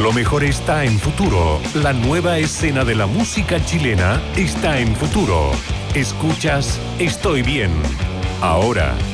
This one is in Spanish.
Lo mejor está en Futuro. La nueva escena de la música chilena está en Futuro. Escuchas Estoy Bien. Ahora.